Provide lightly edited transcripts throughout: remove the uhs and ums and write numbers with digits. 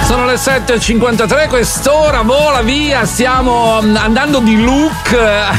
Sono le 7.53, quest'ora vola via, stiamo andando di look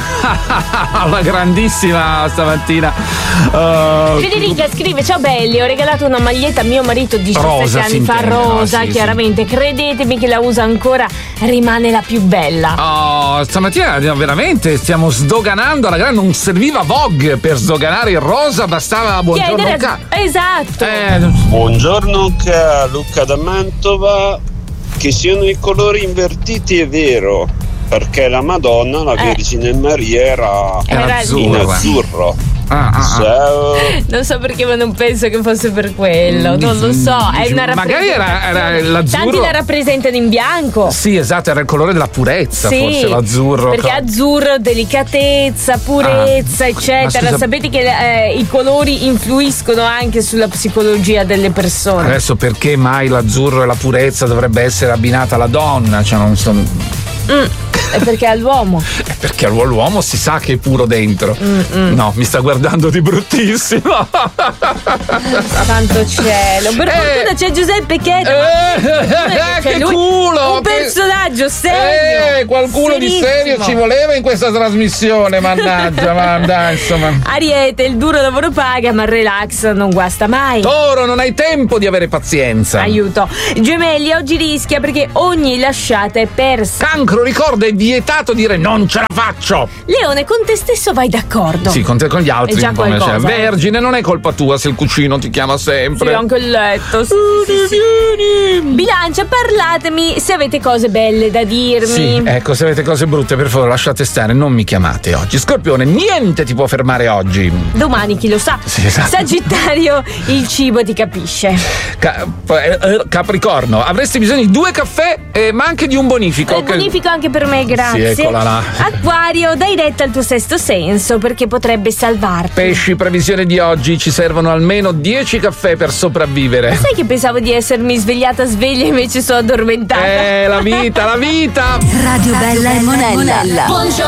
alla grandissima stamattina. Federica scrive: ciao belli, ho regalato una maglietta a mio marito 17 anni fa, rosa, no? chiaramente. Sì. Credetemi che la usa ancora, rimane la più bella. Oh, stamattina veramente stiamo sdoganando alla grande, non serviva Vogue per sdoganare il rosa, bastava buongiorno Esatto. Buongiorno Luca da Mantova. Che siano i colori invertiti è vero, perché la Madonna, la Vergine Maria, era in azzurro. Ciao. Non so perché, ma non penso che fosse per quello. Non lo so. È una magari era l'azzurro. Tanti la rappresentano in bianco. Sì, esatto, era il colore della purezza, sì, forse l'azzurro. Perché azzurro, delicatezza, purezza, eccetera. Sapete che i colori influiscono anche sulla psicologia delle persone. Adesso perché mai l'azzurro e la purezza dovrebbe essere abbinata alla donna? Cioè non sono. È perché all'uomo. È perché all'uomo si sa che è puro dentro. No, mi sta guardando di bruttissimo. Santo cielo. Per fortuna c'è Giuseppe Cheto. Che culo! Un personaggio serio. Qualcuno serissimo. Di serio ci voleva in questa trasmissione, mannaggia, insomma. Ariete, il duro lavoro paga, ma il relax non guasta mai. Toro, non hai tempo di avere pazienza. Aiuto. Gemelli, oggi rischia perché ogni lasciata è persa. Cancro, ricorda, è vietato dire non ce la faccio. Leone, con te stesso vai d'accordo. Sì, con gli altri. È già qualcosa. Vergine, non è colpa tua se il cucino ti chiama sempre. Sì, anche il letto. Sì. Bilancia, parlatemi se avete cose belle da dirmi. Sì, ecco, se avete cose brutte, per favore lasciate stare, non mi chiamate oggi. Scorpione, niente ti può fermare oggi. Domani chi lo sa. Sì, esatto. Sagittario, il cibo ti capisce. Capricorno, avresti bisogno di 2 caffè, ma anche di un bonifico. Il bonifico anche per me, grazie. Sì, eccola là. Acquario, dai retta al tuo sesto senso perché potrebbe salvarti. Pesci, previsione di oggi, ci servono almeno 10 caffè per sopravvivere. Ma sai che pensavo di essermi svegliata sveglia, invece sono addormentata. La vita. Radio Bella e Monella. Buongiorno.